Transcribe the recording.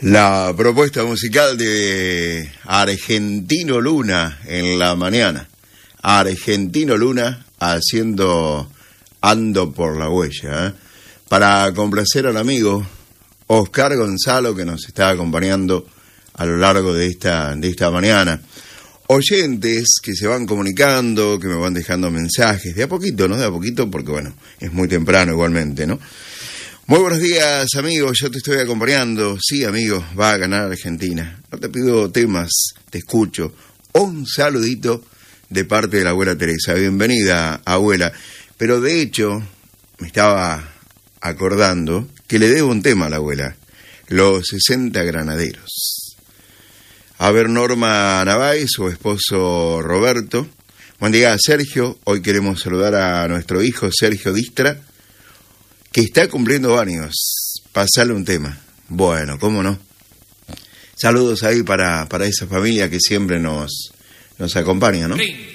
La propuesta musical de Argentino Luna en la mañana. Argentino Luna haciendo Ando por la Huella, ¿eh? Para complacer al amigo Oscar Gonzalo, que nos está acompañando a lo largo de esta mañana. Oyentes que se van comunicando, que me van dejando mensajes, de a poquito, ¿no? De a poquito, porque bueno, es muy temprano igualmente, ¿no? Muy buenos días, amigos, yo te estoy acompañando. Sí, amigo, va a ganar Argentina. No te pido temas, te escucho. Un saludito de parte de la abuela Teresa. Bienvenida, abuela. Pero de hecho, me estaba acordando que le debo un tema a la abuela. Los 60 granaderos. A ver, Norma Navay, su esposo Roberto. Buen día, Sergio. Hoy queremos saludar a nuestro hijo Sergio Distra, que está cumpliendo años. Pasale un tema. Bueno, cómo no. Saludos ahí para esa familia que siempre nos acompaña, ¿no?